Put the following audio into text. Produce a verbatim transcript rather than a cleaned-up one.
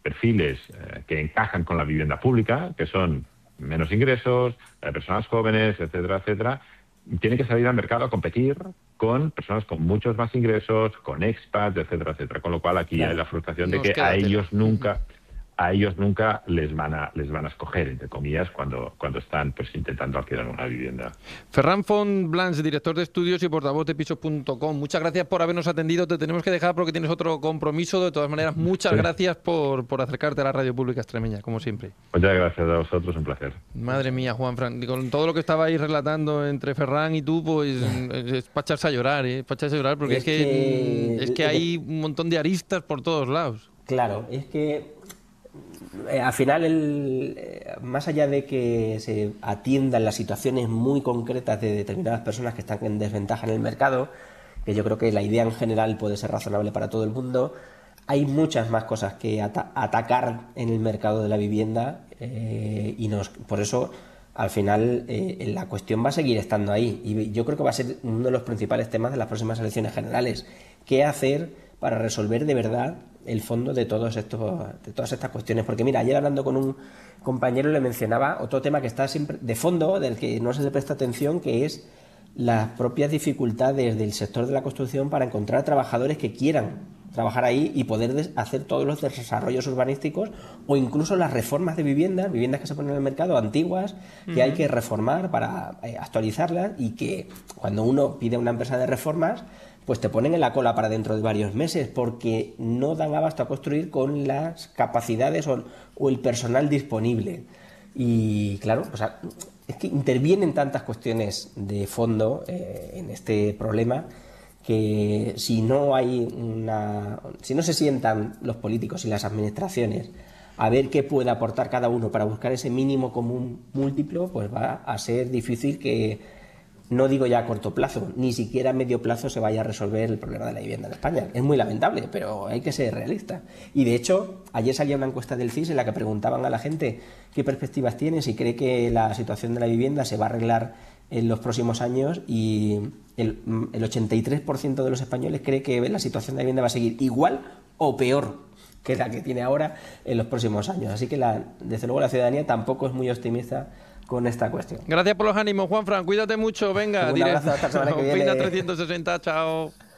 perfiles eh, que encajan con la vivienda pública, que son menos ingresos, eh, personas jóvenes, etcétera, etcétera, tienen que salir al mercado a competir con personas con muchos más ingresos, con expats, etcétera, etcétera. Con lo cual aquí claro, hay la frustración de que a ellos tela. nunca... a ellos nunca les van a les van a escoger, entre comillas, cuando, cuando están pues intentando alquilar una vivienda. Ferran Fontblanch, director de estudios y portavoz de pisos punto com. Muchas gracias por habernos atendido. Te tenemos que dejar porque tienes otro compromiso. De todas maneras, muchas sí. gracias por, por acercarte a la radio pública extremeña, como siempre. Muchas gracias a vosotros, un placer. Madre mía, Juanfran, con todo lo que estabais relatando entre Ferran y tú, pues es, es para echarse a llorar, ¿eh? Para echarse a llorar, porque es, es que, que es que hay un montón de aristas por todos lados. Claro, es que Eh, al final, el, eh, más allá de que se atiendan las situaciones muy concretas de determinadas personas que están en desventaja en el mercado, que yo creo que la idea en general puede ser razonable para todo el mundo, hay muchas más cosas que ata atacar en el mercado de la vivienda eh, y nos, por eso al final eh, la cuestión va a seguir estando ahí y yo creo que va a ser uno de los principales temas de las próximas elecciones generales. ¿Qué hacer para resolver de verdad el fondo de, todos estos, de todas estas cuestiones? Porque mira, ayer hablando con un compañero le mencionaba otro tema que está siempre de fondo, del que no se le presta atención, que es las propias dificultades del sector de la construcción para encontrar trabajadores que quieran trabajar ahí y poder hacer todos los desarrollos urbanísticos o incluso las reformas de viviendas, viviendas que se ponen en el mercado antiguas, que uh-huh. hay que reformar para eh, actualizarlas y que cuando uno pide a una empresa de reformas pues te ponen en la cola para dentro de varios meses porque no dan abasto a construir con las capacidades o, o el personal disponible. Y claro, o sea, es que intervienen tantas cuestiones de fondo eh, en este problema que si no hay una, si no se sientan los políticos y las administraciones a ver qué puede aportar cada uno para buscar ese mínimo común múltiplo, pues va a ser difícil que, no digo ya a corto plazo, ni siquiera a medio plazo se vaya a resolver el problema de la vivienda en España. Es muy lamentable, pero hay que ser realista. Y de hecho, ayer salía una encuesta del C I S en la que preguntaban a la gente qué perspectivas tiene, si cree que la situación de la vivienda se va a arreglar en los próximos años y el, el ochenta y tres por ciento de los españoles cree que la situación de la vivienda va a seguir igual o peor que la que tiene ahora en los próximos años. Así que la, desde luego la ciudadanía tampoco es muy optimista con esta cuestión. Gracias por los ánimos, Juanfran. Cuídate mucho. Venga, un abrazo, hasta la semana que viene. Opina trescientos sesenta, chao.